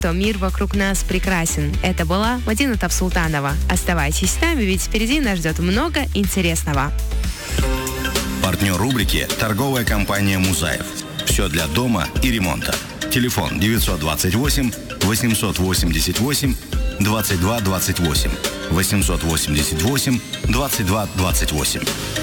то мир вокруг нас прекрасен. Это была Мадина Тавсултанова. Оставайтесь с нами, ведь впереди нас ждет много интересного. Партнер рубрики – торговая компания «Музаев». Все для дома и ремонта. Телефон 928 888 2228 888 2228.